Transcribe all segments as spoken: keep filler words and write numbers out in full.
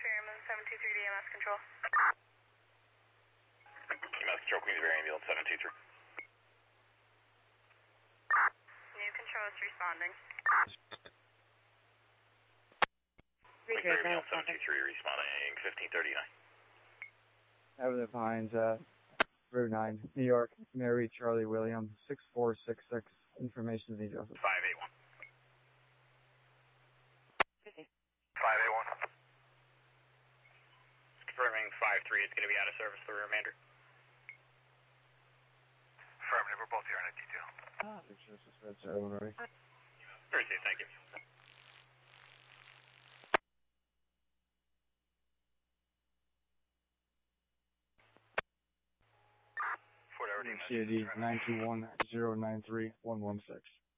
Airman seven two three to E M S Control. E M S Control, Queensbury Ambulance seven two three. New control is responding. Queensbury Ambulance seven two three responding fifteen thirty-nine. Avenue Pines, uh, Route nine, New York, Mary Charlie William, six four six six. Information is Joseph. five eight one. five eight one. Confirming five three, it's going to be out of service for the remainder. Affirmative, we're both here on a detail. Ah, it's just a red ceremony. Very safe, thank you. Fort Edward, C I D nine two one zero nine three one one six.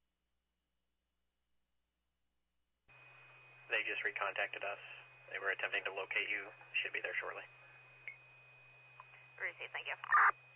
They just recontacted us. They were attempting to locate you. Should be there shortly. Very safe, thank you.